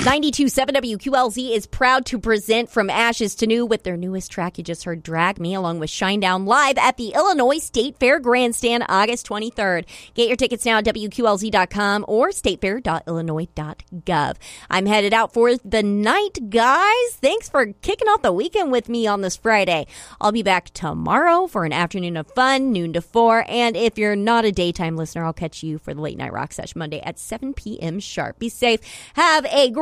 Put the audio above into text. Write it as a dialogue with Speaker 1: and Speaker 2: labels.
Speaker 1: 92.7 WQLZ is proud to present From Ashes to New with their newest track. You just heard Drag Me, along with Shinedown, live at the Illinois State Fair Grandstand August 23rd. Get your tickets now at WQLZ.com or statefair.illinois.gov. I'm headed out for the night, guys. Thanks for kicking off the weekend with me on this Friday. I'll be back tomorrow for an afternoon of fun, noon to 4. And if you're not a daytime listener, I'll catch you for the Late Night Rock Sesh Monday at 7 p.m. sharp. Be safe. Have a